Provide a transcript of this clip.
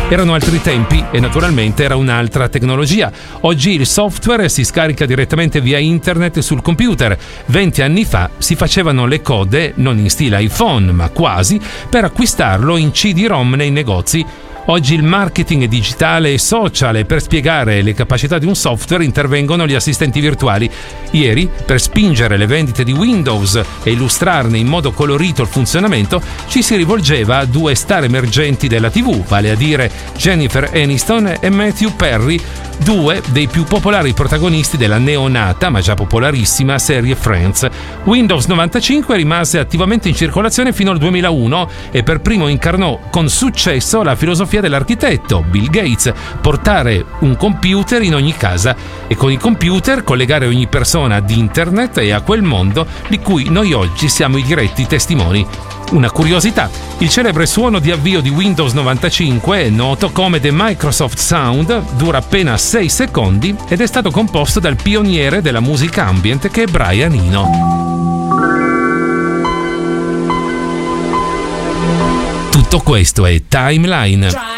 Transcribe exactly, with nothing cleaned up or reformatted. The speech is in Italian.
Erano altri tempi e naturalmente era un'altra tecnologia. Oggi il software si scarica direttamente via internet sul computer. venti anni fa si facevano le code, non in stile iPhone, ma quasi, per acquistarlo in C D ROM nei negozi. Oggi il marketing digitale e social e per spiegare le capacità di un software intervengono gli assistenti virtuali. Ieri, per spingere le vendite di Windows e illustrarne in modo colorito il funzionamento, ci si rivolgeva a due star emergenti della tivù, vale a dire Jennifer Aniston e Matthew Perry, due dei più popolari protagonisti della neonata, ma già popolarissima, serie Friends. Windows novantacinque rimase attivamente in circolazione fino al duemilauno e per primo incarnò con successo la filosofia dell'architetto Bill Gates: portare un computer in ogni casa e con i computer collegare ogni persona ad internet e a quel mondo di cui noi oggi siamo i diretti testimoni. Una curiosità: il celebre suono di avvio di Windows novantacinque, noto come The Microsoft Sound, dura appena sei secondi ed è stato composto dal pioniere della musica ambient che è Brian Eno. Tutto questo è Timeline.